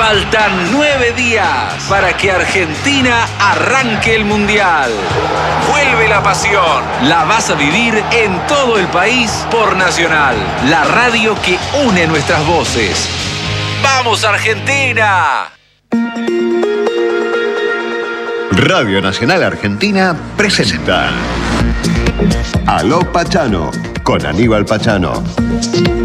Faltan 9 días para que Argentina arranque el Mundial. Vuelve la pasión. La vas a vivir en todo el país por Nacional, la radio que une nuestras voces. ¡Vamos, Argentina! Radio Nacional Argentina presenta Aló Pachano con Aníbal Pachano.